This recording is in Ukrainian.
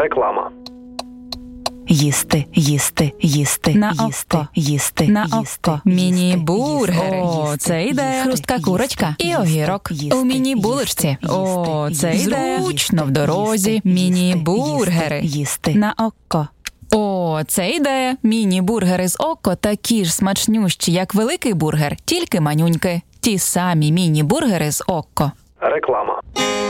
Реклама. Їсти, їсти, їсти, На їсти, око. їсти, На їсти, око. їсти, Міні-бургери. їсти, О, це ідея. їсти, Хрустка їсти, курочка. І їсти, огірок. їсти, У міні-булочці. їсти, О, їсти, це їсти, ідея. їсти, Зручно в їсти, дорозі. їсти, Міні-бургери. їсти. На око. О, це ідея. Міні-бургери з око такі ж смачнющі, як великий бургер, тільки манюньки. Ті самі міні-бургери з око. Реклама.